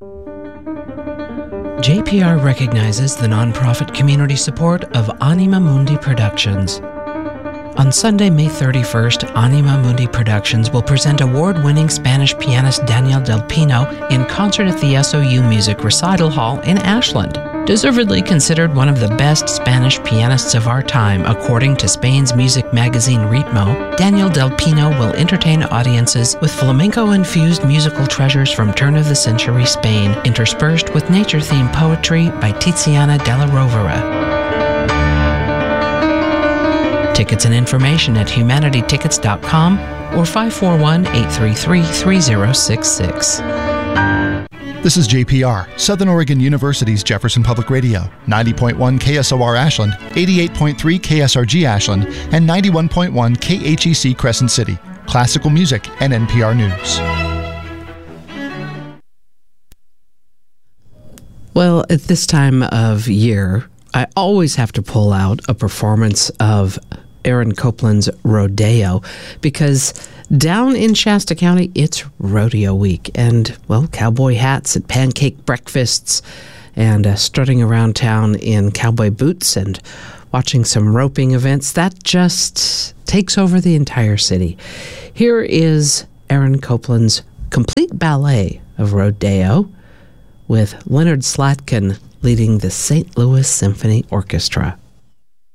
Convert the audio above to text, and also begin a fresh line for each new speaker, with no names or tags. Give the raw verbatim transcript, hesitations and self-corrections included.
J P R recognizes the nonprofit community support of Anima Mundi Productions. On Sunday, May thirty-first, Anima Mundi Productions will present award-winning Spanish pianist Daniel Del Pino in concert at the S O U Music Recital Hall in Ashland. Deservedly considered one of the best Spanish pianists of our time, according to Spain's music magazine Ritmo, Daniel Del Pino will entertain audiences with flamenco-infused musical treasures from turn-of-the-century Spain, interspersed with nature-themed poetry by Tiziana Della Rovere. Tickets and information at humanity tickets dot com or five four one, eight three three, three zero six six.
This is J P R, Southern Oregon University's Jefferson Public Radio, ninety point one K S O R Ashland, eighty-eight point three K S R G Ashland, and ninety-one point one K H E C Crescent City. Classical music and N P R News.
Well, at this time of year, I always have to pull out a performance of Aaron Copland's Rodeo, because down in Shasta County, it's rodeo week, and, well, cowboy hats at pancake breakfasts and uh, strutting around town in cowboy boots and watching some roping events. That just takes over the entire city. Here is Aaron Copland's complete ballet of Rodeo with Leonard Slatkin leading the Saint Louis Symphony Orchestra.